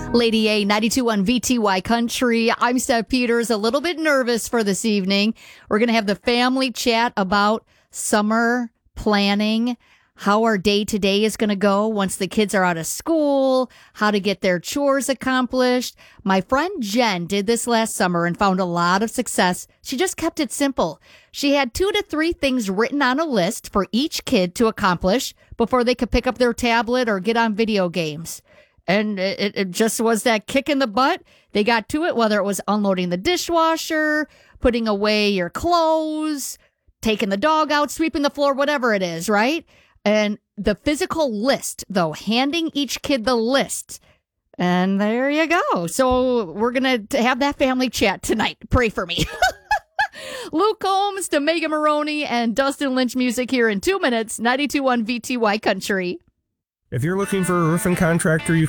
Lady A, 92.1 VTY Country. I'm Steph Peters, a little bit nervous for this evening. We're going to have the family chat about summer planning, how our day-to-day is going to go once the kids are out of school, how to get their chores accomplished. My friend Jen did this last summer and found a lot of success. She just kept it simple. She had 2 to 3 things written on a list for each kid to accomplish before they could pick up their tablet or get on video games. And it just was that kick in the butt. They got to it, whether it was unloading the dishwasher, putting away your clothes, taking the dog out, sweeping the floor, whatever it is, right? And the physical list, though, handing each kid the list. And there you go. So we're going to have that family chat tonight. Pray for me. Luke Combs to Megan Maroney and Dustin Lynch music here in 2 minutes, 92.1 VTY Country. If you're looking for a roofing contractor you